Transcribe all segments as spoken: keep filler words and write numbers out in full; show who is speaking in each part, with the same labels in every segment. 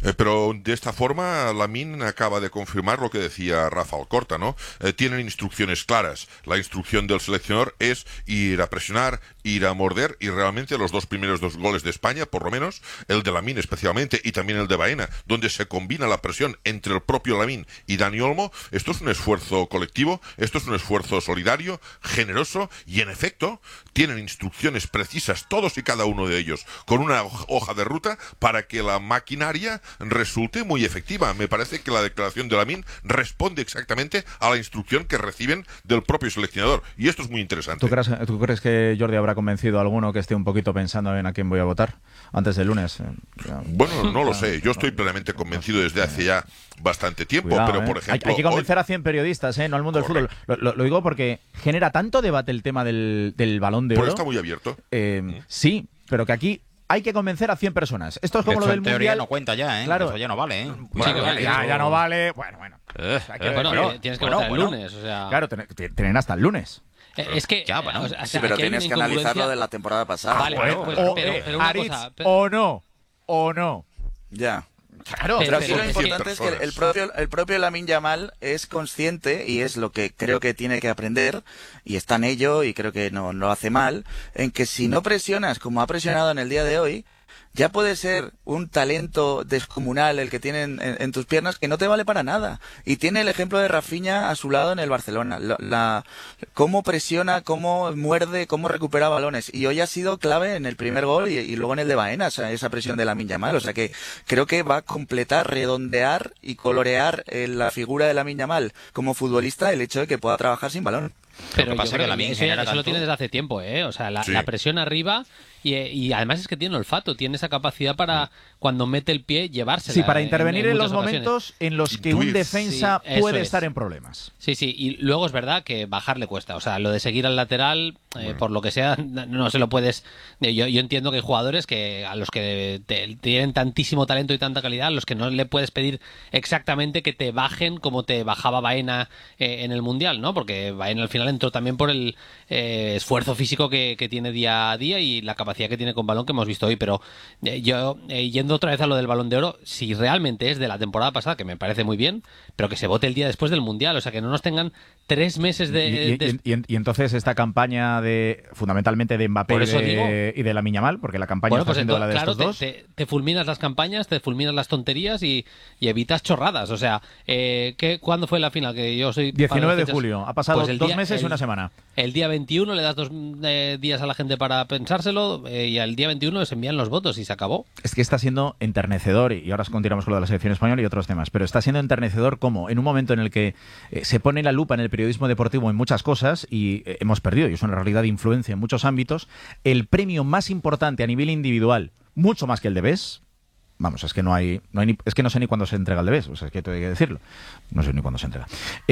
Speaker 1: Eh, pero de esta forma, Lamine acaba de confirmar lo que decía Rafa Alcorta, ¿no? Eh, tienen instrucciones claras. La instrucción del seleccionador es ir a presionar, ir a morder, y realmente los dos primeros dos goles de España, por lo menos, el de Lamine especialmente y también el de Baena, donde se combina la presión entre el propio Lamine y Dani Olmo, esto es un esfuerzo colectivo, esto es un esfuerzo solidario, generoso, y en efecto tienen instrucciones precisas todos y cada uno de ellos, con una hoja de ruta para que la maquinaria resulte muy efectiva. Me parece que la declaración de Lamine responde exactamente a la instrucción que reciben del propio seleccionador, y esto es muy interesante.
Speaker 2: ¿Tú crees, ¿Tú crees que Jordi habrá convencido a alguno que esté un poquito pensando en a quién voy a votar antes del lunes?
Speaker 1: Bueno, no lo sé, yo estoy plenamente convencido desde hace ya bastante tiempo. Cuidado, pero por ejemplo...
Speaker 2: Hay, hay que convencer hoy... a cien periodistas, ¿eh? No al mundo Correcto. del fútbol. Lo, lo, lo digo porque genera tanto debate el tema del, del Balón de Oro.
Speaker 1: Pero está muy abierto.
Speaker 2: Eh, mm. Sí, pero que aquí hay que convencer a cien personas. Esto es como
Speaker 3: Esto
Speaker 2: lo del
Speaker 3: en teoría
Speaker 2: mundial.
Speaker 3: no cuenta ya, ¿eh?
Speaker 2: Claro.
Speaker 3: Eso ya no vale, ¿eh?
Speaker 2: Bueno, sí, vale, ya, ya no vale. Bueno, bueno.
Speaker 4: Eh, o sea, eh, bueno, decir, tienes que bueno, votar el bueno. lunes, o sea...
Speaker 2: Claro, tienen hasta el lunes.
Speaker 4: Es que
Speaker 3: ya, bueno.
Speaker 4: o sea,
Speaker 5: sí, pero tienes que analizarlo de la temporada pasada.
Speaker 4: Vale,
Speaker 2: bueno,
Speaker 4: pues,
Speaker 2: o,
Speaker 4: pero,
Speaker 2: eh,
Speaker 4: pero una
Speaker 2: Aritz,
Speaker 4: cosa, pero...
Speaker 2: o no, o no.
Speaker 5: Ya.
Speaker 2: Claro,
Speaker 5: pero, pero
Speaker 2: aquí
Speaker 5: lo importante es que el propio, el propio Lamine Yamal es consciente, y es lo que creo que tiene que aprender, y está en ello, y creo que no, no lo hace mal, en que si no presionas como ha presionado en el día de hoy, ya puede ser un talento descomunal el que tienen en, en tus piernas que no te vale para nada. Y tiene el ejemplo de Rafinha a su lado en el Barcelona. La, la, cómo presiona, cómo muerde, cómo recupera balones. Y hoy ha sido clave en el primer gol y, y luego en el de Baena, o sea, esa presión de Lamine Yamal. O sea que creo que va a completar, redondear y colorear eh, la figura de Lamine Yamal como futbolista el hecho de que pueda trabajar sin balón.
Speaker 4: Pero yo creo que, que eso, eso tanto... lo tiene desde hace tiempo, ¿eh? O sea, la, sí. la presión arriba y, y además es que tiene olfato, tiene esa capacidad para cuando mete el pie llevársela.
Speaker 2: Sí, para intervenir en,
Speaker 4: en, en
Speaker 2: los
Speaker 4: ocasiones.
Speaker 2: momentos en los que un defensa sí, puede es. estar en problemas.
Speaker 4: Sí, sí, y luego es verdad que bajar le cuesta. O sea, lo de seguir al lateral, eh, bueno. por lo que sea, no se lo puedes... Yo, yo entiendo que hay jugadores que a los que te, tienen tantísimo talento y tanta calidad, a los que no le puedes pedir exactamente que te bajen como te bajaba Baena eh, en el Mundial, ¿no? Porque Baena al final entró también por el eh, esfuerzo físico que, que tiene día a día y la capacidad que tiene con balón que hemos visto hoy. Pero eh, yo, eh, yendo otra vez a lo del Balón de Oro, si realmente es de la temporada pasada, que me parece muy bien, pero que se vote el día después del Mundial, o sea, que no nos tengan tres meses de...
Speaker 2: Y, y,
Speaker 4: de...
Speaker 2: y, y, y entonces esta campaña de fundamentalmente de Mbappé y de, y de Lamine Yamal, porque la campaña
Speaker 4: bueno,
Speaker 2: está
Speaker 4: pues
Speaker 2: siendo
Speaker 4: entonces,
Speaker 2: la de
Speaker 4: claro,
Speaker 2: estos dos.
Speaker 4: Te, te, te fulminas las campañas, te fulminas las tonterías y, y evitas chorradas. O sea, eh, ¿qué, ¿cuándo fue la final? Que yo soy
Speaker 2: diecinueve de julio, ha pasado
Speaker 4: pues
Speaker 2: dos
Speaker 4: día,
Speaker 2: meses
Speaker 4: el,
Speaker 2: y una semana.
Speaker 4: El día veintiuno le das dos eh, días a la gente para pensárselo eh, y al día veintiuno les envían los votos y se acabó.
Speaker 2: Es que está siendo enternecedor, y ahora continuamos con lo de la selección española y otros temas, pero está siendo enternecedor como en un momento en el que eh, se pone la lupa en el periodismo deportivo en muchas cosas y eh, hemos perdido, y es una realidad de influencia en muchos ámbitos, el premio más importante a nivel individual, mucho más que el de B E S, vamos, es que no hay, no hay ni, es que no sé ni cuándo se entrega el de B E S, o sea, es que tengo que decirlo, no sé ni cuándo se entrega,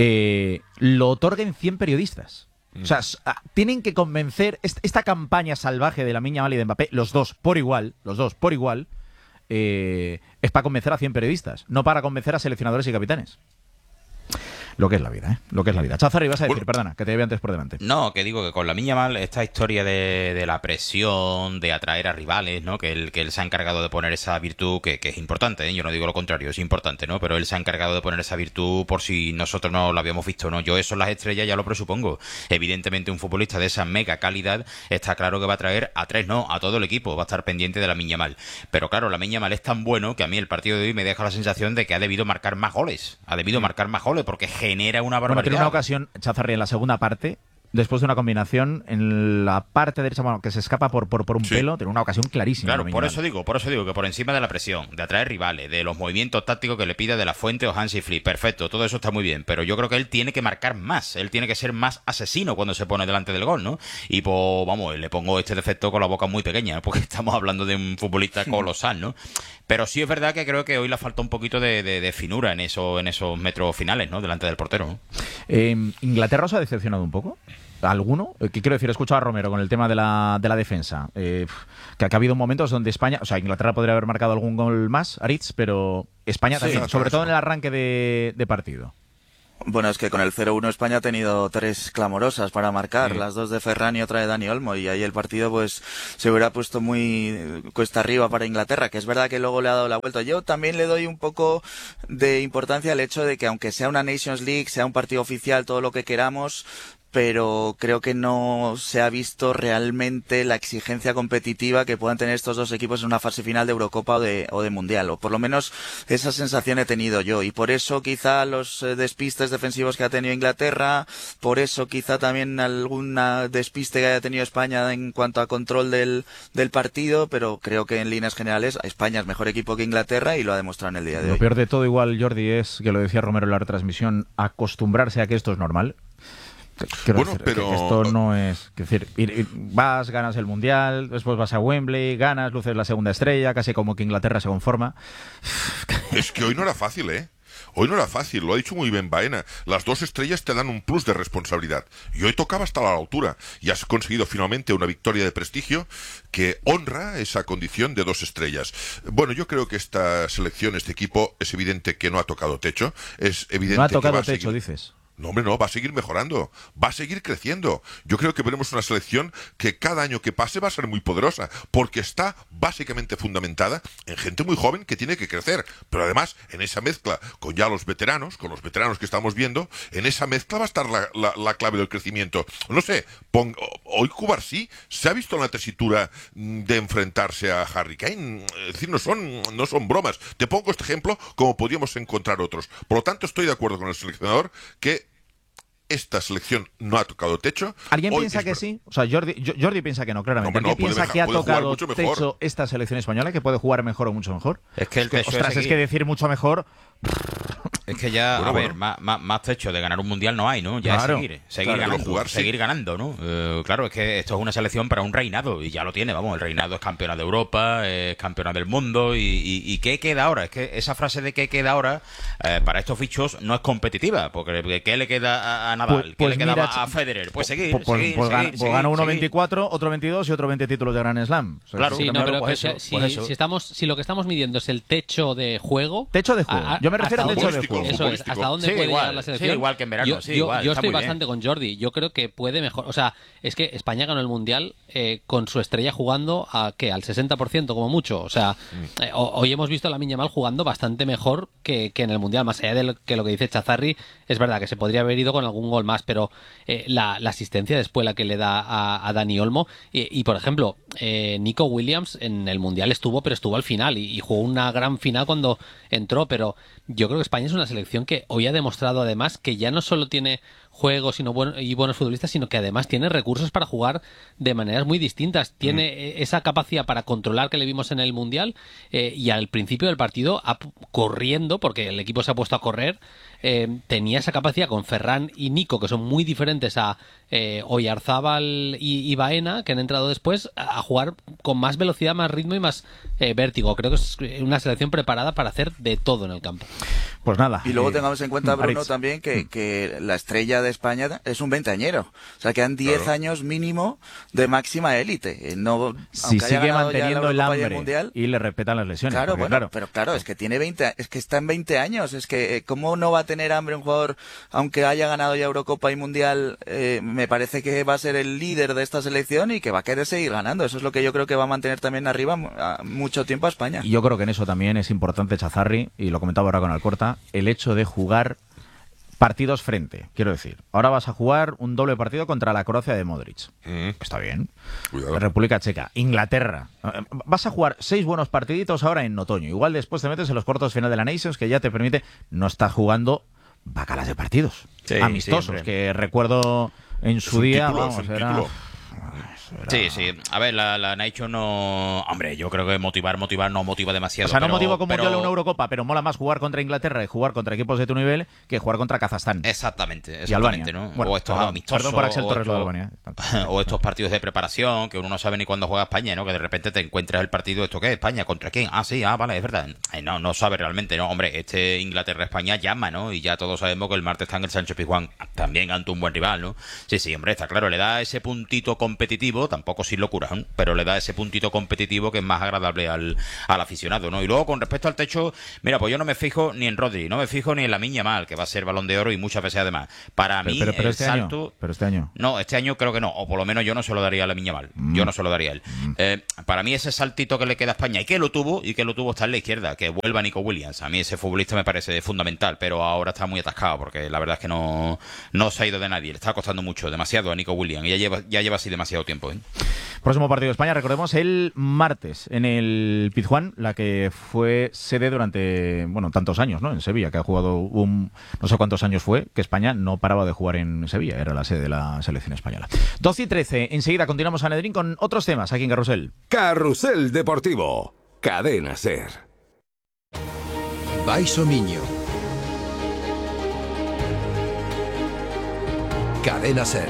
Speaker 2: eh, lo otorguen cien periodistas. O sea, tienen que convencer esta campaña salvaje de Lamine Yamal y de Mbappé, los dos por igual, los dos por igual, eh, es para convencer a cien periodistas, no para convencer a seleccionadores y capitanes. Lo que es la vida, ¿eh? Lo que es la vida. Chazarri, vas a decir, bueno, perdona, que te lleve antes por delante.
Speaker 3: No, que digo que con Lamine Yamal, esta historia de, de la presión, de atraer a rivales, ¿no? Que él, que él se ha encargado de poner esa virtud, que, que es importante, ¿eh? Yo no digo lo contrario, es importante, ¿no? Pero él se ha encargado de poner esa virtud por si nosotros no lo habíamos visto, ¿no? Yo eso en las estrellas ya lo presupongo. Evidentemente un futbolista de esa mega calidad está claro que va a traer a tres, no, a todo el equipo, va a estar pendiente de Lamine Yamal. Pero claro, Lamine Yamal es tan bueno que a mí el partido de hoy me deja la sensación de que ha debido marcar más goles. Ha debido marcar más goles porque genera una barbaridad.
Speaker 2: Bueno, tiene una ocasión, Chazarri, en la segunda parte, después de una combinación en la parte derecha, bueno, que se escapa por, por, por un sí. pelo, tiene una ocasión clarísima.
Speaker 3: Claro, por eso digo, por eso digo que por encima de la presión, de atraer rivales, de los movimientos tácticos que le pida De La Fuente o Hansi Flick, perfecto, todo eso está muy bien, pero yo creo que él tiene que marcar más, él tiene que ser más asesino cuando se pone delante del gol, ¿no? Y pues, vamos, le pongo este defecto con la boca muy pequeña, porque estamos hablando de un futbolista colosal, ¿no? Pero sí es verdad que creo que hoy le falta un poquito de, de, de finura en, eso, en esos metros finales, ¿no? Delante del portero, ¿no?
Speaker 2: Eh, ¿Inglaterra os ha decepcionado un poco? ¿Alguno? ¿Qué quiero decir? He escuchado a Romero con el tema de la, de la defensa. Eh, que, que ha habido momentos donde España... O sea, Inglaterra podría haber marcado algún gol más, Aritz, pero España también, sí, sobre todo en el arranque de, de partido.
Speaker 5: Bueno, es que con el cero uno España ha tenido tres clamorosas para marcar,
Speaker 2: sí.
Speaker 5: las dos de Ferran y otra de Dani Olmo, y ahí el partido pues se hubiera puesto muy cuesta arriba para Inglaterra, que es verdad que luego le ha dado la vuelta. Yo también le doy un poco de importancia al hecho de que aunque sea una Nations League, sea un partido oficial, todo lo que queramos, pero creo que no se ha visto realmente la exigencia competitiva que puedan tener estos dos equipos en una fase final de Eurocopa o de, o de Mundial, o por lo menos esa sensación he tenido yo, y por eso quizá los eh, despistes defensivos que ha tenido Inglaterra, por eso quizá también alguna despiste que haya tenido España en cuanto a control del, del partido, pero creo que en líneas generales España es mejor equipo que Inglaterra y lo ha demostrado en el día de
Speaker 2: Lo
Speaker 5: hoy.
Speaker 2: peor de todo igual, Jordi, es, que lo decía Romero en la retransmisión, acostumbrarse a que esto es normal. Quiero
Speaker 1: bueno,
Speaker 2: decir,
Speaker 1: pero
Speaker 2: que esto no es, es decir, ir, ir, vas, ganas el Mundial, después vas a Wembley, ganas, luces la segunda estrella, casi como que Inglaterra se conforma.
Speaker 1: Es que hoy no era fácil, ¿eh? Hoy no era fácil, lo ha dicho muy bien Baena. Las dos estrellas te dan un plus de responsabilidad. Y hoy tocaba estar a la altura. Y has conseguido finalmente una victoria de prestigio que honra esa condición de dos estrellas. Bueno, yo creo que esta selección, este equipo, es evidente que no ha tocado techo. Es evidente
Speaker 2: no ha tocado
Speaker 1: que va a
Speaker 2: techo,
Speaker 1: seguir...
Speaker 2: dices.
Speaker 1: No, hombre, no, va a seguir mejorando, va a seguir creciendo. Yo creo que veremos una selección que cada año que pase va a ser muy poderosa, porque está básicamente fundamentada en gente muy joven que tiene que crecer. Pero además, en esa mezcla con ya los veteranos, con los veteranos que estamos viendo, en esa mezcla va a estar la, la, la clave del crecimiento. No sé, pon, hoy Cubarsí se ha visto en la tesitura de enfrentarse a Harry Kane. Es decir, no son, no son bromas. Te pongo este ejemplo como podríamos encontrar otros. Por lo tanto, estoy de acuerdo con el seleccionador que esta selección no ha tocado techo.
Speaker 2: ¿Alguien
Speaker 1: Hoy
Speaker 2: piensa
Speaker 1: es
Speaker 2: que
Speaker 1: ver...
Speaker 2: sí? O sea, Jordi, Jordi piensa que no, claramente.
Speaker 1: No, no,
Speaker 2: ¿Alguien piensa
Speaker 1: dejar,
Speaker 2: que ha tocado
Speaker 1: techo
Speaker 2: mejor. esta selección española, que puede jugar mejor o mucho mejor?
Speaker 3: Es que el techo
Speaker 2: Ostras,
Speaker 3: es,
Speaker 2: es que decir mucho mejor...
Speaker 3: Es que ya,
Speaker 1: bueno,
Speaker 3: a ver,
Speaker 1: bueno.
Speaker 3: más, más, más techo de ganar un mundial no hay, ¿no? Ya
Speaker 2: Claro,
Speaker 3: es seguir, seguir
Speaker 1: claro,
Speaker 3: ganando,
Speaker 1: jugar, sí.
Speaker 3: seguir ganando, ¿no? Eh, claro, es que esto es una selección para un reinado y ya lo tiene, vamos, el reinado es campeona de Europa, es campeona del mundo y, y, y ¿qué queda ahora? Es que esa frase de ¿qué queda ahora? Eh, para estos fichos no es competitiva, porque ¿qué le queda a, a Nadal?
Speaker 2: Pues,
Speaker 3: ¿Qué
Speaker 2: pues
Speaker 3: le queda
Speaker 2: mira,
Speaker 3: a Federer? Pues seguir,
Speaker 2: pues,
Speaker 3: seguir,
Speaker 2: pues,
Speaker 3: seguir,
Speaker 2: gana, pues
Speaker 3: seguir,
Speaker 2: gana uno
Speaker 3: seguir.
Speaker 2: veinticuatro, otro veintidós y otro veinte títulos de Grand Slam. O sea,
Speaker 3: Claro.
Speaker 4: Sí,
Speaker 2: que-
Speaker 4: no, pero,
Speaker 3: pues
Speaker 4: pero
Speaker 3: eso,
Speaker 4: si,
Speaker 3: pues eso.
Speaker 4: si estamos, si lo que estamos midiendo es el techo de juego,
Speaker 2: Techo de juego.
Speaker 4: a- a-
Speaker 2: Yo me refiero
Speaker 4: hasta
Speaker 2: al techo de
Speaker 4: dónde-
Speaker 2: juego.
Speaker 4: Eso es,
Speaker 1: Futbolístico.
Speaker 4: hasta dónde
Speaker 3: Sí,
Speaker 4: puede
Speaker 3: igual,
Speaker 4: llegar la selección.
Speaker 3: sí, igual que en verano,
Speaker 4: Yo,
Speaker 3: sí,
Speaker 4: yo-
Speaker 3: igual,
Speaker 4: yo
Speaker 3: está
Speaker 4: estoy
Speaker 3: muy bien.
Speaker 4: bastante con Jordi. Yo creo que puede mejor. O sea, es que España ganó el mundial eh, con su estrella jugando a ¿qué? Al sesenta por ciento como mucho. O sea,
Speaker 3: Mm.
Speaker 4: eh, ho- hoy hemos visto a Lamine Yamal jugando bastante mejor que, que en el mundial. Más allá de lo que lo que dice Chazarri, es verdad que se podría haber ido con algún gol más, pero eh, la, la asistencia después la que le da a, a Dani Olmo y, y, por ejemplo, eh, Nico Williams en el mundial estuvo, pero estuvo al final y, y jugó una gran final cuando entró. Pero yo creo que España es una selección que hoy ha demostrado además que ya no solo tiene juegos sino buen, y buenos futbolistas, sino que además tiene recursos para jugar de maneras muy distintas. Tiene eh, esa capacidad para controlar que le vimos en el Mundial eh, y al principio del partido a- corriendo, porque el equipo se ha puesto a correr, eh, tenía esa capacidad con Ferran y Nico, que son muy diferentes a eh, Oyarzábal y, y Baena, que han entrado después, a, a jugar con más velocidad, más ritmo y más eh, vértigo. Creo que es una selección preparada para hacer de todo en el campo.
Speaker 2: Pues nada.
Speaker 5: Y luego
Speaker 2: eh,
Speaker 5: tengamos en cuenta, Bruno,
Speaker 2: Aritz.
Speaker 5: también que, que la estrella de España es un veinteañero. O sea, quedan diez
Speaker 1: Claro.
Speaker 5: años mínimo de máxima élite. Eh, No,
Speaker 2: Si
Speaker 5: aunque haya
Speaker 2: sigue
Speaker 5: ganado ya la
Speaker 2: manteniendo el
Speaker 5: Eurocopa y el
Speaker 2: hambre
Speaker 5: Mundial,
Speaker 2: y le respetan las lesiones.
Speaker 5: Claro,
Speaker 2: porque,
Speaker 5: bueno,
Speaker 2: claro,
Speaker 5: pero claro, es que tiene veinte, es que está en veinte años, es que eh, cómo no va a tener hambre un jugador, aunque haya ganado ya Eurocopa y Mundial, eh, me parece que va a ser el líder de esta selección y que va a querer seguir ganando. Eso es lo que yo creo que va a mantener también arriba mu- a- mucho tiempo a España.
Speaker 2: Y yo creo que en eso también es importante, Chazarri, y lo comentaba ahora con Alcorta, el hecho de jugar partidos frente. Quiero decir, ahora vas a jugar un doble partido contra la Croacia de Modric.
Speaker 1: Mm.
Speaker 2: Está bien.
Speaker 1: Cuidado.
Speaker 2: República Checa, Inglaterra. Eh, Vas a jugar seis buenos partiditos ahora en otoño. Igual después te metes en los cuartos final de la Nations, que ya te permite. No estás jugando bacalas de partidos
Speaker 3: Sí,
Speaker 2: amistosos,
Speaker 3: siempre.
Speaker 2: que recuerdo en
Speaker 1: Es
Speaker 2: su
Speaker 1: un
Speaker 2: día,
Speaker 1: título, es
Speaker 2: vamos,
Speaker 1: un
Speaker 2: era.
Speaker 1: título.
Speaker 3: Sí, sí. A ver, la, la Nation no... Hombre, yo creo que motivar, motivar no motiva demasiado.
Speaker 2: O sea, no
Speaker 3: pero-
Speaker 2: motivo como
Speaker 3: pero-
Speaker 2: yo en una Eurocopa, pero mola más jugar contra Inglaterra y jugar contra equipos de tu nivel que jugar contra Kazajstán.
Speaker 3: Exactamente,
Speaker 2: Y Albania.
Speaker 3: exactamente, ¿no?
Speaker 2: Bueno,
Speaker 3: o estos
Speaker 2: perdón,
Speaker 3: amistosos.
Speaker 2: perdón por Axel
Speaker 3: o
Speaker 2: Torres lo de
Speaker 3: estos-
Speaker 2: Albania.
Speaker 3: O estos partidos de preparación, que uno no sabe ni cuándo juega España, ¿no? Que de repente te encuentras el partido, ¿esto qué es? ¿España? ¿Contra quién? Ah, sí, ah, vale, es verdad. Eh, no, no sabe realmente, ¿no? Hombre, este Inglaterra-España llama, ¿no? Y ya todos sabemos que el martes está en el Sánchez Pizjuán también ante un buen rival, ¿no? Sí, sí, hombre, está claro, le da ese puntito competitivo competitivo, tampoco sin locuras, ¿no? Pero le da ese puntito competitivo que es más agradable al, al aficionado, ¿no? Y luego, con respecto al techo, mira, pues yo no me fijo ni en Rodri, no me fijo ni en Lamine Yamal, que va a ser Balón de Oro y muchas veces además. Para
Speaker 2: pero,
Speaker 3: mí,
Speaker 2: pero, pero
Speaker 3: el
Speaker 2: este
Speaker 3: salto...
Speaker 2: Año, pero este año...
Speaker 3: No, este año creo que no, o por lo menos yo no se lo daría a Lamine Yamal. Mm. Yo no se lo daría a él. Mm. Eh, para mí ese saltito que le queda a España, y que lo tuvo, y que lo tuvo está en la izquierda, que vuelva Nico Williams. A mí ese futbolista me parece fundamental, pero ahora está muy atascado, porque la verdad es que no, no se ha ido de nadie. Le está costando mucho, demasiado a Nico Williams, y ya lleva, ya lleva así demasiado tiempo, ¿eh?
Speaker 2: Próximo partido de España, recordemos, el martes en el Pizjuán, la que fue sede durante, bueno, tantos años, ¿no? En Sevilla, que ha jugado un, no sé cuántos años fue, que España no paraba de jugar en Sevilla, era la sede de la selección española. doce y trece, enseguida continuamos a Nedrín con otros temas aquí en Carrusel.
Speaker 6: Carrusel Deportivo, Cadena SER.
Speaker 7: Baixo Miño. Cadena SER.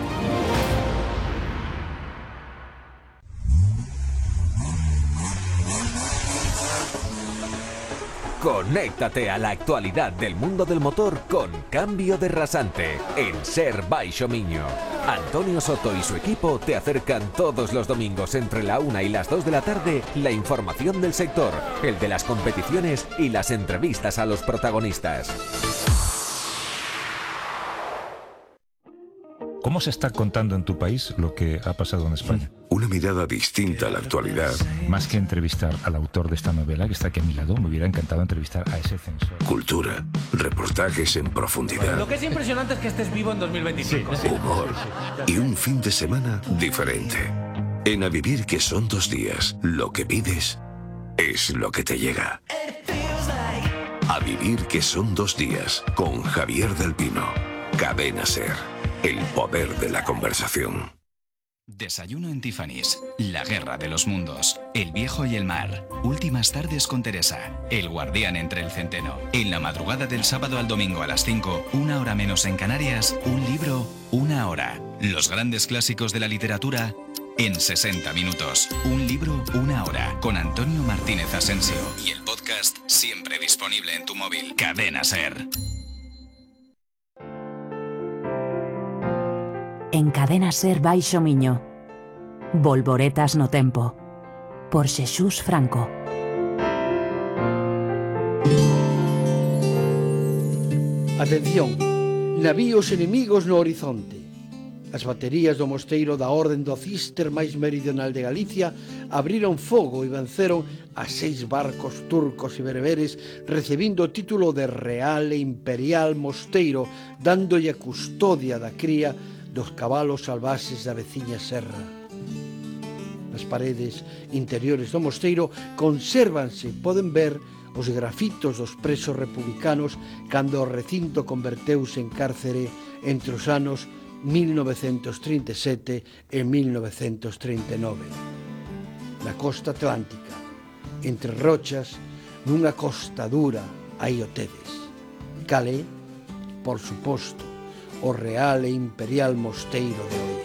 Speaker 6: Conéctate a la actualidad del mundo del motor con Cambio de Rasante en SER Baixo Miño. Antonio Soto y su equipo te acercan todos los domingos entre la una y las dos de la tarde la información del sector, el de las competiciones y las entrevistas a los protagonistas.
Speaker 8: ¿Cómo se está contando en tu país lo que ha pasado en España?
Speaker 9: Una mirada distinta a la actualidad.
Speaker 8: Más que entrevistar al autor de esta novela, que está aquí a mi lado, me hubiera encantado entrevistar a ese censor.
Speaker 9: Cultura, reportajes en profundidad.
Speaker 10: Lo que es impresionante es que estés vivo en dos mil veinticinco.
Speaker 9: Sí, humor y un fin de semana diferente. En A Vivir, que son dos días, lo que pides es lo que te llega. A Vivir, que son dos días, con Javier del Pino. Cadena SER. El poder de la conversación.
Speaker 11: Desayuno en Tiffany's, la guerra de los mundos, el viejo y el mar, últimas tardes con Teresa, el guardián entre el centeno. En la madrugada del sábado al domingo a las cinco, una hora menos en Canarias, un libro, una hora. Los grandes clásicos de la literatura en sesenta minutos. Un libro, una hora, con Antonio Martínez Asensio. Y el podcast siempre disponible en tu móvil. Cadena SER.
Speaker 12: En Cadena SER Baixo Miño. Volvoretas no tempo. Por Xesús Franco.
Speaker 13: Atención, navíos enemigos no horizonte. As baterías do mosteiro da Orden do Cister máis meridional de Galicia abriron fogo e venceron a seis barcos turcos e bereberes, recibindo o título de Real e Imperial Mosteiro, dándolle a custodia da cría dos cabalos salvaxes da veciña serra. Nas paredes interiores do mosteiro consérvanse, poden ver, os grafitos dos presos republicanos cando o recinto converteuse en cárcere entre os anos mil novecentos trinta e sete e mil novecentos trinta e nove. Na costa atlántica, entre rochas, nunha costa dura, aí o tedes. Cal é, por suposto, o Real e Imperial Mosteiro de hoy.